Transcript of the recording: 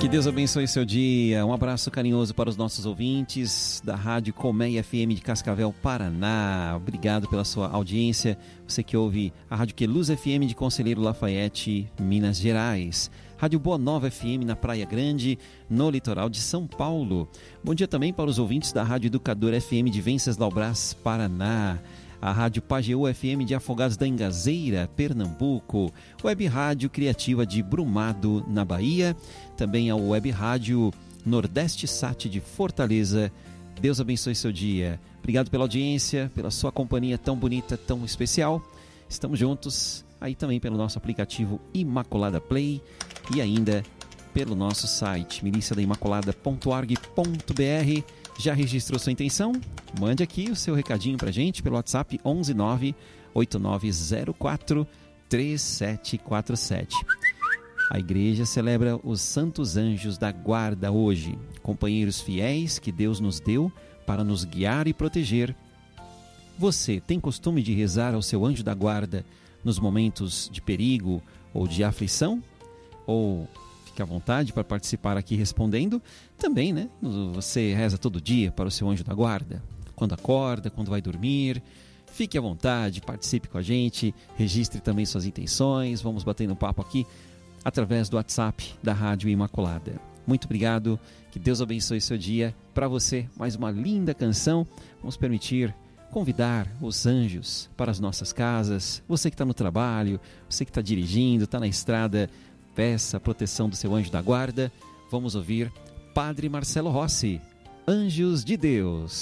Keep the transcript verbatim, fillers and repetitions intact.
Que Deus abençoe seu dia. Um abraço carinhoso para os nossos ouvintes da Rádio Colmeia F M de Cascavel, Paraná. Obrigado pela sua audiência. Você que ouve a Rádio Queluz F M de Conselheiro Lafayette, Minas Gerais. Rádio Boa Nova F M na Praia Grande, no litoral de São Paulo. Bom dia também para os ouvintes da Rádio Educador F M de Venceslau Brás, Paraná. A Rádio Pajeú F M de Afogados da Ingazeira, Pernambuco. Web Rádio Criativa de Brumado, na Bahia. Também a Web Rádio Nordeste Sat de Fortaleza. Deus abençoe seu dia. Obrigado pela audiência, pela sua companhia tão bonita, tão especial. Estamos juntos aí também pelo nosso aplicativo Imaculada Play e ainda pelo nosso site milícia da imaculada ponto org ponto br. Já registrou sua intenção? Mande aqui o seu recadinho pra gente pelo WhatsApp onze nove oito nove zero quatro três sete quatro sete. A igreja celebra os santos anjos da guarda hoje, companheiros fiéis que Deus nos deu para nos guiar e proteger. Você tem costume de rezar ao seu anjo da guarda nos momentos de perigo ou de aflição? Ou fique à vontade para participar aqui respondendo. Também, né? Você reza todo dia para o seu anjo da guarda? Quando acorda, quando vai dormir? Fique à vontade, participe com a gente, registre também suas intenções. Vamos batendo um papo aqui através do WhatsApp da Rádio Imaculada. Muito obrigado, que Deus abençoe seu dia. Para você, mais uma linda canção. Vamos permitir convidar os anjos para as nossas casas. Você que está no trabalho, você que está dirigindo, está na estrada, peça a proteção do seu anjo da guarda. Vamos ouvir Padre Marcelo Rossi, Anjos de Deus.